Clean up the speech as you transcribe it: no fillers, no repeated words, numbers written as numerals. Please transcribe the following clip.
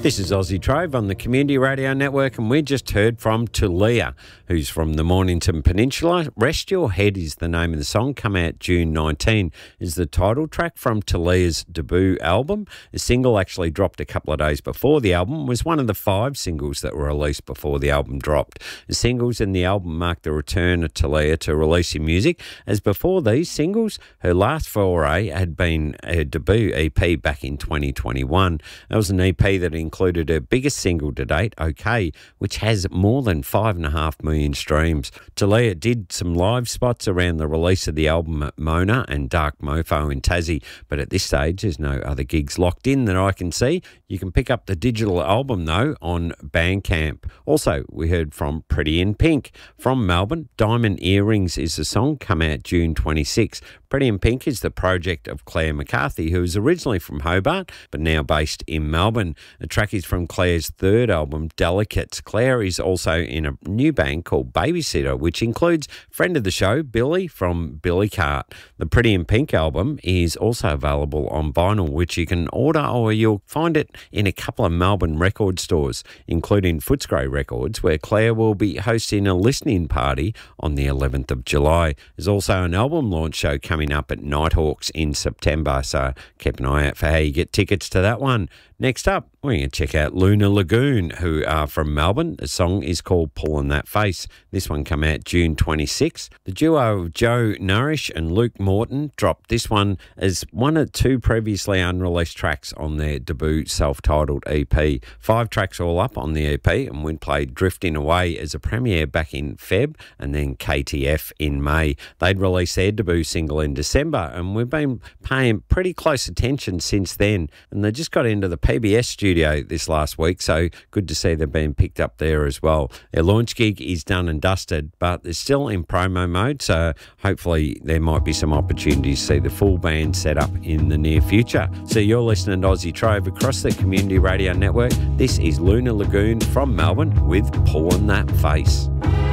This is Aussie Trove on the Community Radio Network, and we just heard from Talia, who's from the Mornington Peninsula. Rest Your Head is the name of the song, come out June 19, is the title track from Talia's debut album. The single actually dropped a couple of days before the album, was one of the 5 singles that were released before the album dropped. The singles in the album marked the return of Talia to releasing music, as before these singles, her last foray had been her debut EP back in 2021. That was an EP that included her biggest single to date, OK, which has more than 5.5 million streams. Talia did some live spots around the release of the album at Mona and Dark Mofo in Tassie, but at this stage there's no other gigs locked in that I can see. You can pick up the digital album though on Bandcamp. Also, we heard from Pretty in Pink from Melbourne. Diamond Earrings is the song, come out June 26. Pretty in Pink is the project of Claire McCarthy, who is originally from Hobart but now based in Melbourne. The track is from Claire's third album, Delicates. Claire is also in a new band called Babysitter, which includes friend of the show, Billy from Billy Cart. The Pretty in Pink album is also available on vinyl, which you can order, or you'll find it in a couple of Melbourne record stores, including Footscray Records, where Claire will be hosting a listening party on the 11th of July. There's also an album launch show coming up at Nighthawks in September, so keep an eye out for how you get tickets to that one. Next up, we're going to check out Lunar Lagoon, who are from Melbourne. The song is called Pullin' That Face. This one came out June 26. The duo of Joe Nourish and Luke Morton dropped this one as one of 2 previously unreleased tracks on their debut self-titled EP. 5 tracks all up on the EP, and we played Drifting Away as a premiere back in Feb and then KTF in May. They'd released their debut single in December, and we've been paying pretty close attention since then, and they just got into the PBS studio this last week, so good to see they're being picked up there as well. Their launch gig is done and dusted, but they're still in promo mode, so hopefully there might be some opportunities to see the full band set up in the near future. So you're listening to Aussie Trove across the Community Radio Network. This is Lunar Lagoon from Melbourne with Pullin' That Face.